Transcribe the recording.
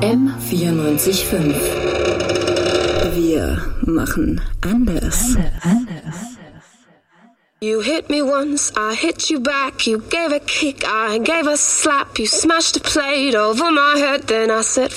M94.5. Wir machen anders. You hit me once, I hit you back. You gave a kick, I gave a slap. You smashed a plate over my head, then I said